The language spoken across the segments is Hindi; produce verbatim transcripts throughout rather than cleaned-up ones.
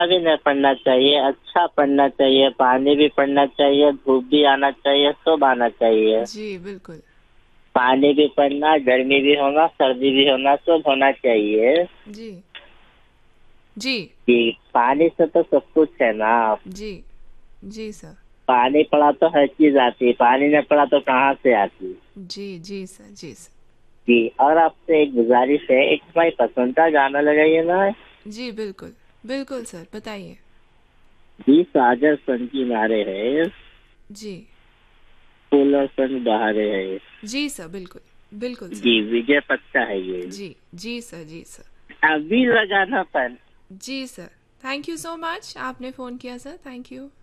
भी नहीं पढ़ना चाहिए, अच्छा पढ़ना चाहिए, पानी भी पढ़ना चाहिए, धूप भी आना चाहिए, सब आना चाहिए। जी बिल्कुल। पानी भी पड़ना, गर्मी भी होना, सर्दी भी होना, सब होना चाहिए। जी जी कि पानी से तो सब कुछ है ना। जी जी सर। पानी पड़ा तो हर चीज आती, पानी नहीं पड़ा तो कहाँ से आती। जी जी सर जी सर। जी, और आपसे एक गुजारिश है, एक भाई पसंद का गाना लगाइए ना। जी बिल्कुल बिल्कुल सर, बताइए। जी, सागर सन की नारे है, जी फूल और सन बहारे है। जी सर, बिल्कुल बिल्कुल सर। जी, विजय पक्का है ये। जी जी सर जी सर। अभी लगाना पर। जी sir, thank you so much, आपने फ़ोन किया सर, थैंक यू।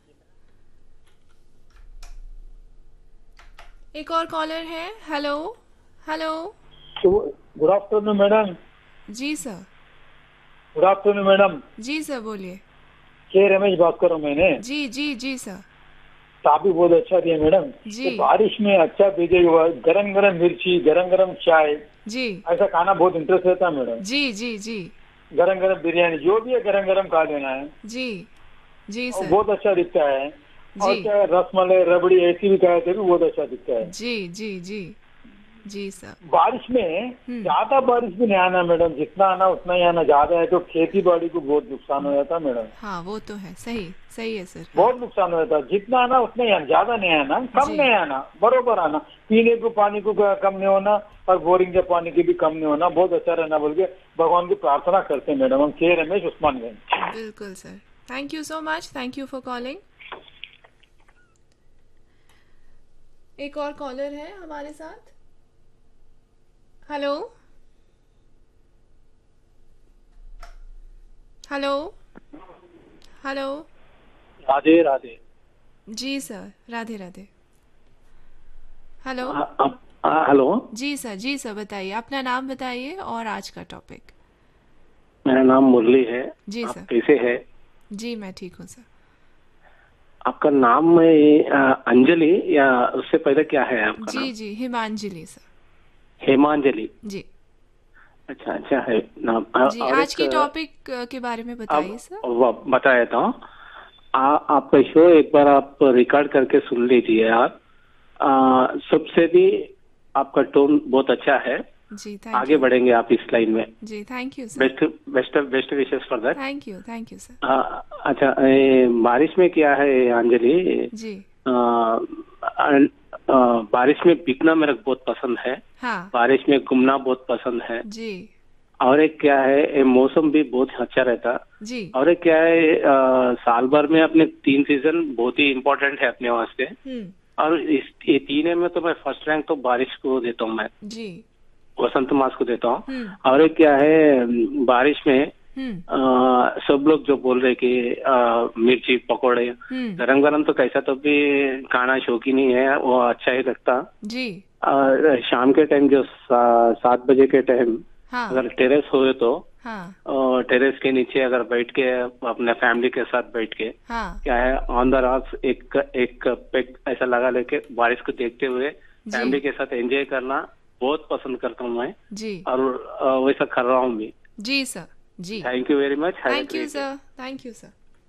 एक और कॉलर है। Hello hello. Good afternoon madam. जी सर। Good afternoon madam. जी सर बोलिए। के रमेश बात कर रहा हूँ मैंने। जी जी जी सर। टॉपिक बहुत अच्छा दिया मैडम। जी ये बारिश में अच्छा भेजे हुआ गरम गरम मिर्ची, गरम गरम चाय, जी ऐसा खाना बहुत इंटरेस्ट रहता है मैडम। जी जी जी गरम गरम बिरयानी जो भी है गरम गरम खा लेना है जी जी और सर। बहुत अच्छा दिखता है। और जी क्या रसमलाई रबड़ी ऐसी भी खाए तो भी बहुत अच्छा दिखता है। जी जी जी जी सर। बारिश में हम्म। ज्यादा बारिश भी नहीं आना मैडम, जितना आना उतना ही आना, ज्यादा है तो खेती बाड़ी को बहुत नुकसान हो जाता है मैडम। हाँ वो तो है, सही सही है सर। हाँ। बहुत नुकसान हो जाता है, जितना आना उतना ही आना, ज्यादा नहीं आना, कम जी नहीं आना, बरोबर आना। पीने को पानी को क- कम नहीं होना और बोरिंग के पानी की भी कम नहीं होना, बहुत अच्छा रहना बोल के भगवान की प्रार्थना करते हैं मैडम। हम के रमेश उस्मानगंज। बिल्कुल sir, thank you so much, thank you for calling. एक और कॉलर है हमारे साथ। Hello hello hello. Radhe Radhe. जी sir, Radhe Radhe. Hello. Hello, जी सर जी सर, बताइए अपना नाम बताइए और आज का टॉपिक। मेरा नाम मुरली है। जी आप सर। कैसे हैं? जी मैं ठीक हूँ सर। आपका नाम में अ, अंजलि या उससे पहले क्या है आपका जी नाम? जी हिमांजलि सर। हेमांजलि। जी अच्छा अच्छा है नाम। अ, जी, और आज एक की टॉपिक के बारे में अब बताइए सर। वो बता देता हूँ। आ- आपका शो एक बार आप रिकॉर्ड करके सुन लीजिए आप। आ, सबसे भी आपका टोन बहुत अच्छा है। जी थैंक आगे यू। बढ़ेंगे आप इस लाइन में। जी thank you sir. Best best best wishes for that. Thank you thank you sir. अच्छा, ए, बारिश में क्या है अंजलि? जी। आ, आ, आ, बारिश में भीगना मेरे को बहुत पसंद है। हाँ। बारिश में घूमना बहुत पसंद है। जी और एक क्या है, ए, मौसम भी बहुत अच्छा रहता। जी और एक क्या है, आ, साल भर में अपने तीन सीजन बहुत ही इम्पोर्टेंट है अपने वास्ते। हम्म। और इस ये तीन में तो मैं फर्स्ट रैंक तो बारिश को देता हूँ, मैं जी। वसंत मास को देता हूँ। हम्म और एक क्या है, बारिश में हम्म आ, सब लोग जो बोल रहे कि आ, मिर्ची पकोड़े हम्म। गरम गरम तो कैसा तो भी खाना शौकीन ही है, वो अच्छा ही लगता। जी। और शाम के टाइम जो सा, सात बजे के टाइम हाँ अगर टेरेस हो तो हाँ और टेरेस के नीचे अगर बैठ के अपने फैमिली के साथ बैठ के हाँ। क्या है, ऑन द रॉक्स एक एक पेग ऐसा लगा लेके बारिश को देखते हुए जी फैमिली के साथ एंजॉय करना बहुत पसंद करता हूँ मैं। जी और अ, वैसा कर रहा हूँ भी। जी sir. Ji thank you very much. Have a thank you great day. Sir, thank you sir.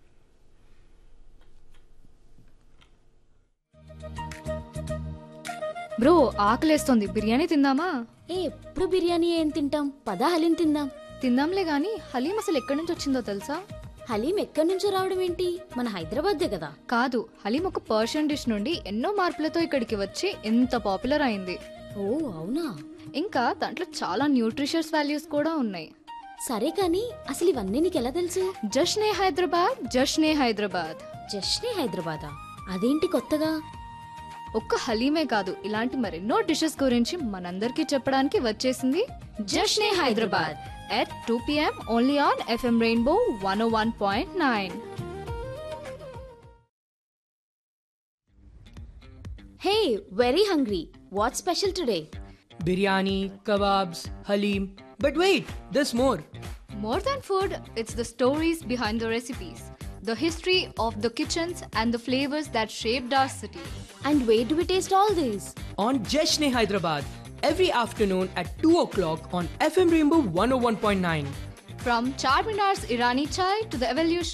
Bro ఆకలేస్తోంది, biryani తిందామా? ఏ ఎప్పుడు బిర్యానీ ఏం తింటాం, పదా హలీం తిందాం. తిందాంలే గాని హలీం అసలు ఎక్కడి నుంచి వచ్చిందో తెలుసా? హలీం ఎక్కడి నుంచో రావడం ఏంటి, మన హైదరాబాద్దే కదా. కాదు, హలీం ఒక పర్షియన్ డిష్ నుండి ఎన్నో మార్పులతో ఇక్కడికి వచ్చి ఎంత పాపులర్ అయింది. ఓ అవునా. ఇంకా దాంట్లో చాలా న్యూట్రిషియస్ వాల్యూస్ కూడా ఉన్నాయి. సరే కానీ అసలు ఇవన్నీ నీకెలా తెలుసు? జష్నే హైదరాబాద్, జష్నే హైదరాబాద్. జస్ట్నే హైదరాబాదా? అదేంటి కొత్తగా? ఒక్క హలీమే కాదు, ఇలాంటి మరెన్నో డిషెస్ గురించి మనందరికీ చెప్పడానికి వచ్చేసింది జష్నే Hyderabad at two p m only on F M Rainbow one oh one point nine. Hey very hungry. What special today? Biryani, kebabs, halim. But wait, there's more. More than food, it's the stories behind the recipes, the history of the kitchens and the flavors that shaped our city. And where do we taste all these? On Jeshne Hyderabad, every afternoon at two o'clock on F M Rainbow one oh one point nine. From Charminar's Irani chai to the evolution